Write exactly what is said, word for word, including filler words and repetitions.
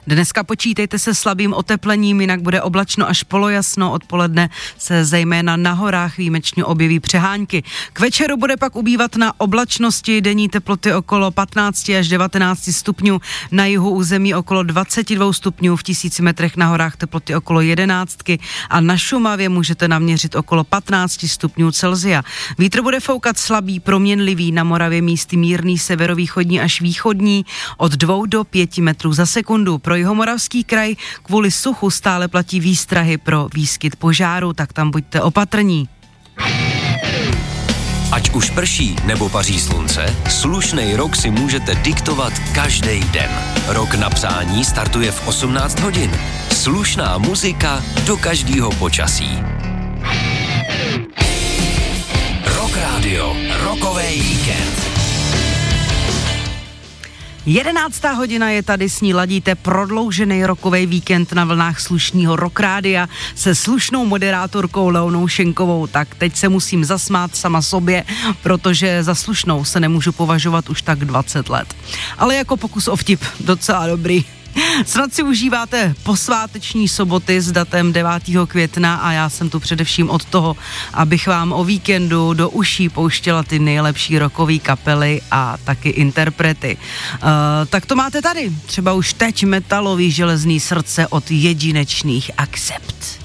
Dneska počítejte se slabým oteplením, jinak bude oblačno až polojasno, odpoledne se zejména na horách výjimečně objeví přehánky. K večeru bude pak ubývat na oblačnosti, denní teploty okolo patnáct až devatenáct stupňů, na jihu území okolo dvacet dva stupňů, v tisíci metrech na horách teploty okolo jedenáctky a na Šumavě můžete naměřit okolo patnáct stupňů Celsia. Vítr bude foukat slabý, proměnlivý, na Moravě místy mírný severovýchodní až východní od dvou do pěti metrů za sekundu. Pro Jihomoravský kraj kvůli suchu stále platí výstrahy pro výskyt požáru, tak tam buďte opatrní. Ať už prší nebo paří slunce, slušnej rok si můžete diktovat každý den. Rok na přání startuje v osmnáct hodin. Slušná muzika do každého počasí. Rock Radio, rokovej víkend. Jedenáctá hodina je tady, s ní ladíte prodloužený rokový víkend na vlnách slušného Rock Rádia se slušnou moderátorkou Leonou Schenkovou. Tak teď se musím zasmát sama sobě, protože za slušnou se nemůžu považovat už tak dvacet let. Ale jako pokus o vtip, docela dobrý. Snad si užíváte posváteční soboty s datem devátého května a já jsem tu především od toho, abych vám o víkendu do uší pouštěla ty nejlepší rockové kapely a taky interprety. Uh, tak to máte tady, třeba už teď metalový železný srdce od jedinečných Accept.